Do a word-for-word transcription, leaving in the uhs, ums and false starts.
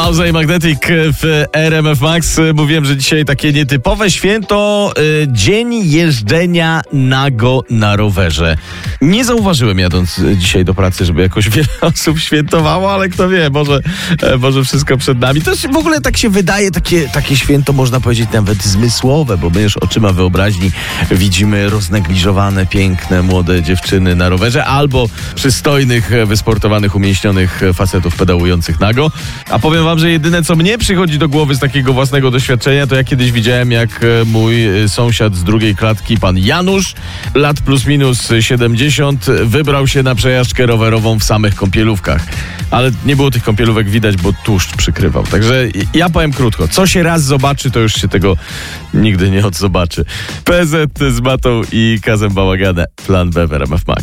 Mauza i Magnetic w R M F Max. Mówiłem, że dzisiaj takie nietypowe święto, y, dzień jeżdżenia nago na rowerze. Nie zauważyłem jadąc dzisiaj do pracy, żeby jakoś wiele osób świętowało, ale kto wie, może, e, może wszystko przed nami. To jest, w ogóle tak się wydaje, takie, takie święto można powiedzieć nawet zmysłowe, bo my już oczyma wyobraźni widzimy roznegliżowane, piękne, młode dziewczyny na rowerze albo przystojnych, wysportowanych, umieśnionych facetów pedałujących nago. A powiem wam, że jedyne co mnie przychodzi do głowy z takiego własnego doświadczenia, to ja kiedyś widziałem, jak mój sąsiad z drugiej klatki, pan Janusz, lat plus minus siedemdziesiąt, wybrał się na przejażdżkę rowerową w samych kąpielówkach. Ale nie było tych kąpielówek widać, bo tłuszcz przykrywał. Także ja powiem krótko, co się raz zobaczy, to już się tego nigdy nie odzobaczy. P Z z Matą i Kazem Bałaganem. Plan B w R M F Max.